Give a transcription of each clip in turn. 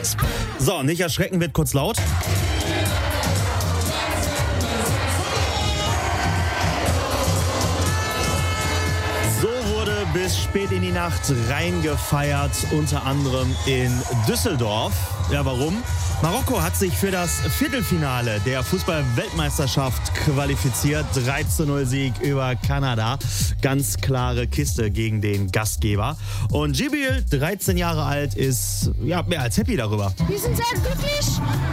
So, nicht erschrecken, wird kurz laut. So wurde bis spät in die Nacht reingefeiert, unter anderem in Düsseldorf. Ja, warum? Marokko hat sich für das Viertelfinale der Fußball-Weltmeisterschaft qualifiziert. 3:0 Sieg über Kanada. Ganz klare Kiste gegen den Gastgeber. Und Jibril, 13 Jahre alt, ist mehr als happy darüber. Wir sind sehr glücklich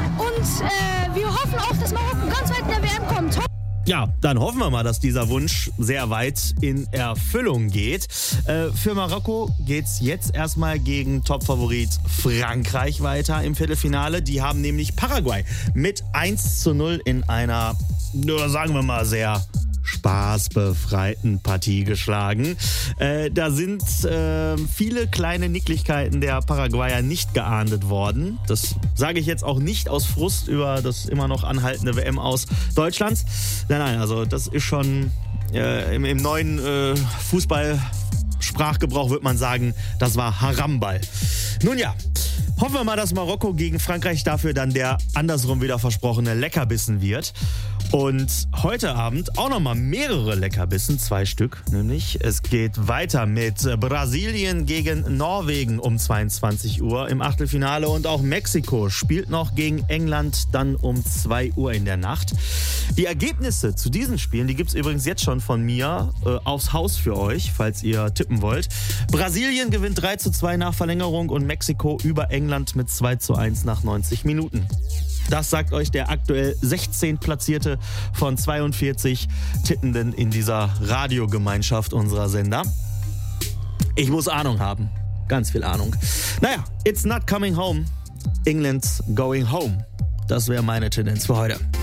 und wir hoffen auch, dass Marokko ganz weit in der WM kommt. Ja, dann hoffen wir mal, dass dieser Wunsch sehr weit in Erfüllung geht. Für Marokko geht's jetzt erstmal gegen Topfavorit Frankreich weiter im Viertelfinale. Die haben nämlich Paraguay mit 1:0 in einer, sagen wir mal, sehr spaßbefreiten Partie geschlagen. Da sind viele kleine Nicklichkeiten der Paraguayer nicht geahndet worden. Das sage ich jetzt auch nicht aus Frust über das immer noch anhaltende WM aus Deutschlands. Nein, also das ist schon im neuen Fußballsprachgebrauch würde man sagen, das war Haramball. Nun ja, hoffen wir mal, dass Marokko gegen Frankreich dafür dann der andersrum wieder versprochene Leckerbissen wird. Und heute Abend auch nochmal mehrere Leckerbissen, 2 Stück nämlich. Es geht weiter mit Brasilien gegen Norwegen um 22 Uhr im Achtelfinale und auch Mexiko spielt noch gegen England dann um 2 Uhr in der Nacht. Die Ergebnisse zu diesen Spielen, die gibt's übrigens jetzt schon von mir aufs Haus für euch, falls ihr tippen wollt. Brasilien gewinnt 3:2 nach Verlängerung und Mexiko über England mit 2:1 nach 90 Minuten. Das sagt euch der aktuell 16. Platzierte von 42 Tippenden in dieser Radiogemeinschaft unserer Sender. Ich muss Ahnung haben. Ganz viel Ahnung. Naja, it's not coming home. England's going home. Das wäre meine Tendenz für heute.